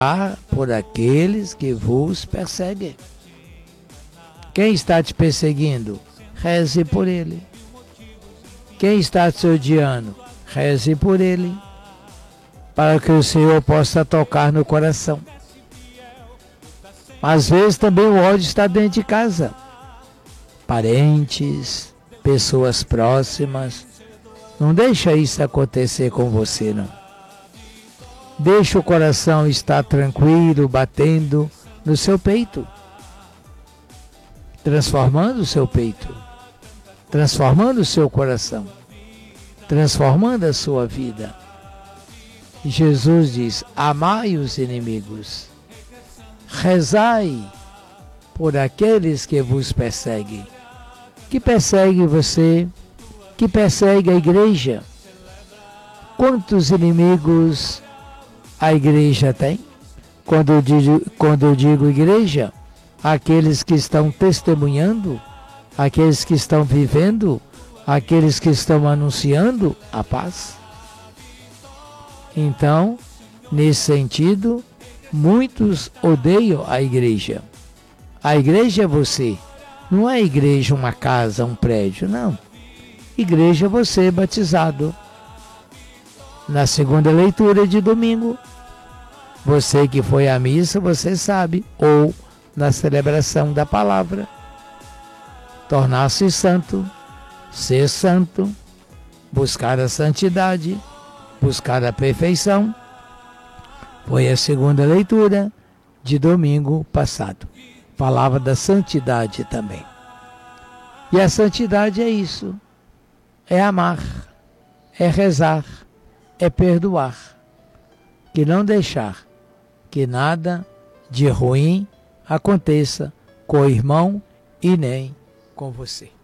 por aqueles que vos perseguem. Quem está te perseguindo? Reze por ele. Quem está te odiando? Reze por ele, para que o Senhor possa tocar no coração. Às vezes também o ódio está dentro de casa. Parentes, pessoas próximas. Não deixa isso acontecer com você, não. Deixa o coração estar tranquilo, batendo no seu peito. Transformando o seu peito. Transformando o seu coração. Transformando a sua vida. Jesus diz: amai os inimigos. Rezai por aqueles que vos perseguem. Que persegue você, que persegue a igreja. Quantos inimigos a igreja tem? Quando eu digo igreja, aqueles que estão testemunhando, aqueles que estão vivendo, aqueles que estão anunciando a paz. Então, nesse sentido, muitos odeiam a igreja. A igreja é você. Não é a igreja uma casa, um prédio, não. Igreja é você batizado. Na segunda leitura de domingo, você que foi à missa, você sabe. Ou na celebração da palavra. Tornar-se santo, ser santo, buscar a santidade, buscar a perfeição. Foi a segunda leitura de domingo passado. Falava da santidade também. E a santidade é isso. É amar, é rezar, é perdoar. Que não deixar que nada de ruim aconteça com o irmão e nem com você.